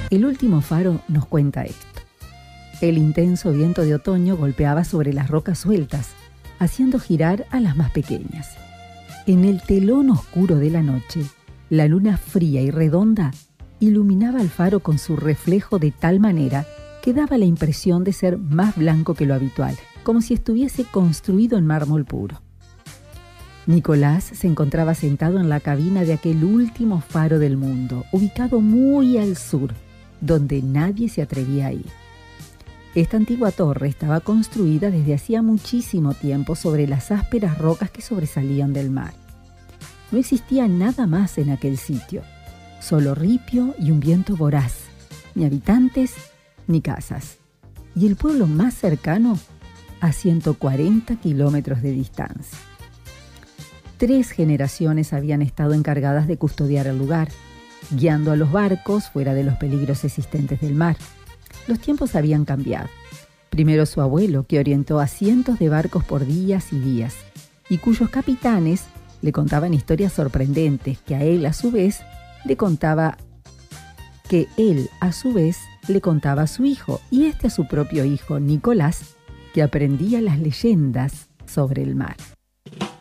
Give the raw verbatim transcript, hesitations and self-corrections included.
El último faro nos cuenta esto. El intenso viento de otoño golpeaba sobre las rocas sueltas, haciendo girar a las más pequeñas. En el telón oscuro de la noche, la luna fría y redonda iluminaba el faro con su reflejo de tal manera que daba la impresión de ser más blanco que lo habitual, como si estuviese construido en mármol puro. Nicolás se encontraba sentado en la cabina de aquel último faro del mundo, ubicado muy al sur, donde nadie se atrevía a ir. Esta antigua torre estaba construida desde hacía muchísimo tiempo sobre las ásperas rocas que sobresalían del mar. No existía nada más en aquel sitio, solo ripio y un viento voraz, ni habitantes ni casas, y el pueblo más cercano a ciento cuarenta kilómetros de distancia. Tres generaciones habían estado encargadas de custodiar el lugar, guiando a los barcos fuera de los peligros existentes del mar. Los tiempos habían cambiado. Primero su abuelo, que orientó a cientos de barcos por días y días, y cuyos capitanes le contaban historias sorprendentes que a él a su vez le contaba que él a su vez le contaba a su hijo, y este a su propio hijo, Nicolás, que aprendía las leyendas sobre el mar.